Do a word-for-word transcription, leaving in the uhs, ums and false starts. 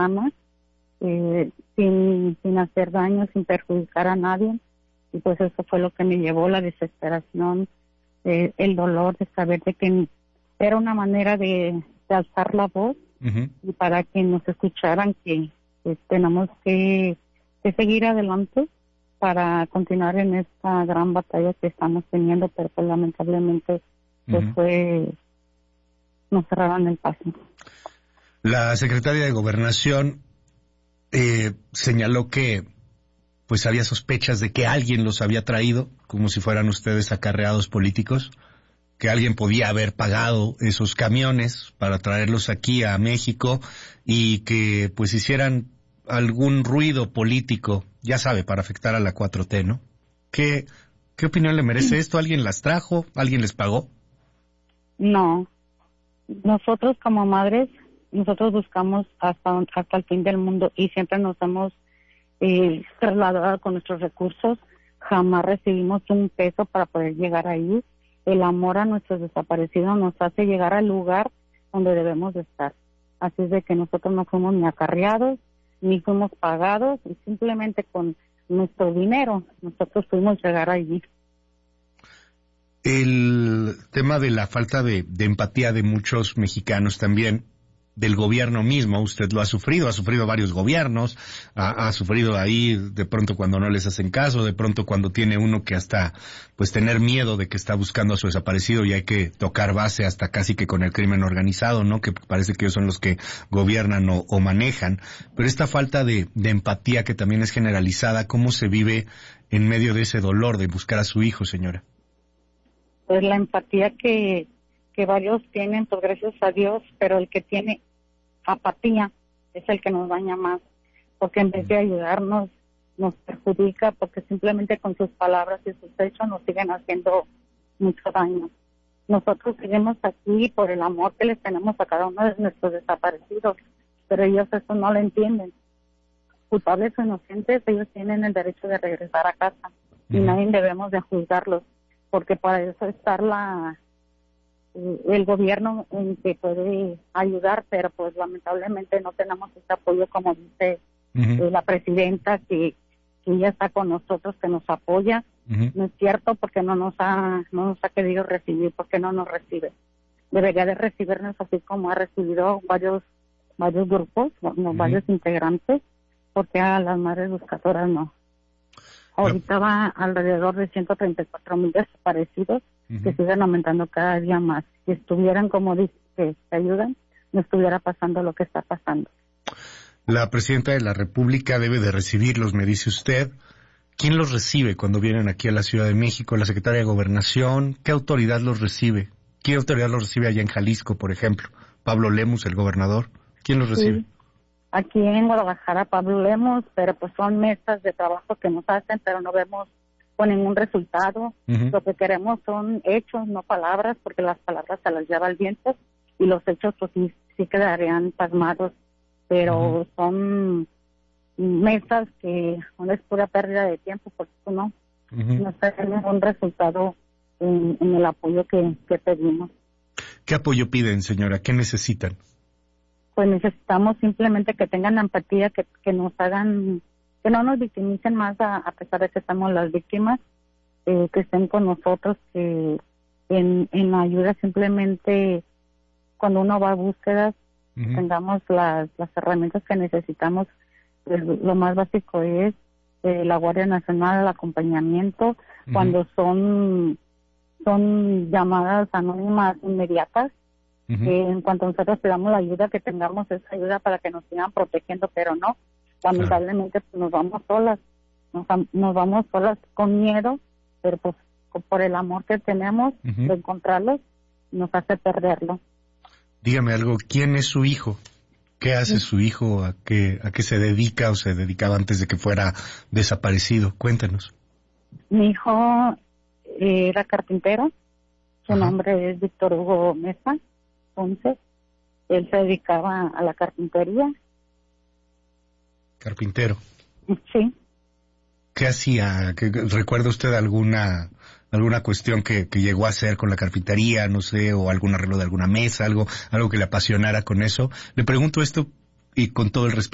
sana, eh, sin, sin hacer daño, sin perjudicar a nadie. Y pues eso fue lo que me llevó, la desesperación, eh, el dolor de saber de que era una manera de, de alzar la voz. Uh-huh. Y para que nos escucharan que, que tenemos que, que seguir adelante para continuar en esta gran batalla que estamos teniendo, pero pues lamentablemente pues uh-huh. fue, nos cerraron el paso. La secretaria de Gobernación eh, señaló que pues había sospechas de que alguien los había traído, como si fueran ustedes acarreados políticos, que alguien podía haber pagado esos camiones para traerlos aquí a México y que pues hicieran algún ruido político, ya sabe, para afectar a la cuatro T, ¿no? ¿Qué, qué opinión le merece esto? ¿Alguien las trajo? ¿Alguien les pagó? No. Nosotros como madres, nosotros buscamos hasta, hasta el fin del mundo y siempre nos hemos eh, trasladado con nuestros recursos. Jamás recibimos un peso para poder llegar ahí. El amor a nuestros desaparecidos nos hace llegar al lugar donde debemos de estar. Así es de que nosotros no fuimos ni acarreados, ni fuimos pagados, y simplemente con nuestro dinero nosotros pudimos llegar allí. El tema de la falta de, de empatía de muchos mexicanos también, del gobierno mismo, usted lo ha sufrido, ha sufrido varios gobiernos, ha, ha sufrido ahí de pronto cuando no les hacen caso, de pronto cuando tiene uno que hasta pues tener miedo de que está buscando a su desaparecido y hay que tocar base hasta casi que con el crimen organizado, ¿no? Que parece que ellos son los que gobiernan o, o manejan, pero esta falta de, de empatía que también es generalizada, ¿cómo se vive en medio de ese dolor de buscar a su hijo, señora? Pues la empatía que que varios tienen, pues gracias a Dios, pero el que tiene apatía es el que nos daña más, porque en vez de ayudarnos, nos perjudica, porque simplemente con sus palabras y sus hechos nos siguen haciendo mucho daño. Nosotros seguimos aquí por el amor que les tenemos a cada uno de nuestros desaparecidos, pero ellos eso no lo entienden. Culpables o inocentes, ellos tienen el derecho de regresar a casa, y uh-huh. nadie debemos de juzgarlos, porque para eso está la... el gobierno en que puede ayudar, pero pues lamentablemente no tenemos este apoyo, como dice uh-huh. eh, la presidenta, que, que ella está con nosotros, que nos apoya. Uh-huh. No es cierto, porque no nos ha no nos ha querido recibir, porque no nos recibe. Debería de recibirnos así como ha recibido varios varios grupos, bueno, uh-huh. varios integrantes, porque a las madres buscadoras no. Ahorita va alrededor de ciento treinta y cuatro mil desaparecidos, uh-huh. que siguen aumentando cada día más. Si estuvieran, como dice, que te ayudan, no estuviera pasando lo que está pasando. La presidenta de la República debe de recibirlos, me dice usted. ¿Quién los recibe cuando vienen aquí a la Ciudad de México? ¿La secretaria de Gobernación? ¿Qué autoridad los recibe? ¿Qué autoridad los recibe allá en Jalisco, por ejemplo? ¿Pablo Lemus, el gobernador? ¿Quién los recibe? Sí. Aquí en Guadalajara, Pablo Lemus, pero pues son mesas de trabajo que nos hacen, pero no vemos con ningún resultado. Uh-huh. Lo que queremos son hechos, no palabras, porque las palabras se las lleva el viento y los hechos pues sí, sí quedarían pasmados, pero uh-huh. son mesas que no es pura pérdida de tiempo, porque no, uh-huh. no tenemos un resultado en, en el apoyo que, que pedimos. ¿Qué apoyo piden, señora? ¿Qué necesitan? Pues necesitamos simplemente que tengan empatía, que, que nos hagan, que no nos victimicen más a, a pesar de que estamos las víctimas, eh, que estén con nosotros, que en, en ayuda simplemente cuando uno va a búsquedas, uh-huh. tengamos las, las herramientas que necesitamos. Pues, lo más básico es eh, la Guardia Nacional, el acompañamiento, uh-huh. cuando son, son llamadas anónimas inmediatas. Uh-huh. Eh, en cuanto nosotros pidamos la ayuda, que tengamos esa ayuda para que nos sigan protegiendo, pero no, lamentablemente pues, nos vamos solas, nos, nos vamos solas con miedo, pero pues por el amor que tenemos uh-huh. de encontrarlos, nos hace perderlo. Dígame algo, ¿quién es su hijo? ¿Qué hace sí. su hijo? ¿A qué, a qué se dedica o se dedicaba antes de que fuera desaparecido? Cuéntenos. Mi hijo eh, era carpintero, su Ajá. nombre es Víctor Hugo Mesa. Entonces, él se dedicaba a la carpintería. ¿Carpintero? Sí. ¿Qué hacía? ¿Qué, ¿Recuerda usted alguna alguna cuestión que, que llegó a hacer con la carpintería, no sé, o algún arreglo de alguna mesa, algo algo que le apasionara con eso? Le pregunto esto y con todo el respeto